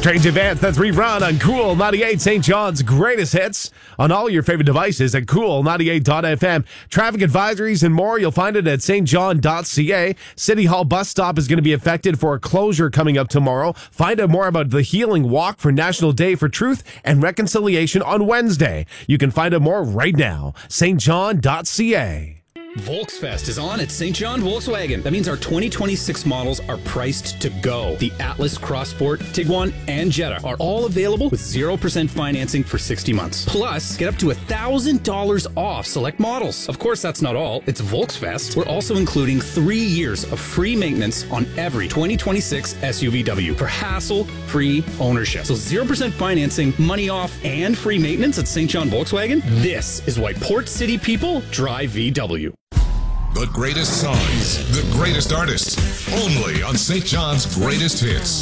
Strange Advance, that's Rerun on Cool 98, St. John's greatest hits on all your favorite devices at cool98.fm. Traffic advisories and more, you'll find it at stjohn.ca. City Hall bus stop is going to be affected for a closure coming up tomorrow. Find out more about the Healing Walk for National Day for Truth and Reconciliation on Wednesday. You can find out more right now, stjohn.ca. Volksfest is on at St. John Volkswagen. That means our 2026 models are priced to go. The Atlas, Crossport, Tiguan, and Jetta are all available with 0% financing for 60 months. Plus, get up to $1,000 off select models. Of course, that's not all. It's Volksfest. We're also including 3 years of free maintenance on every 2026 SUVW for hassle-free ownership. So 0% financing, money off, and free maintenance at St. John Volkswagen. This is why Port City people drive VW. The greatest songs, the greatest artists, only on St. John's Greatest Hits.